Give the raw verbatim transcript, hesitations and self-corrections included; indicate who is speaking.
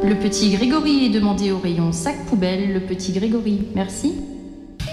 Speaker 1: Le petit Grégory est demandé au rayon sac poubelle. Le petit Grégory, merci.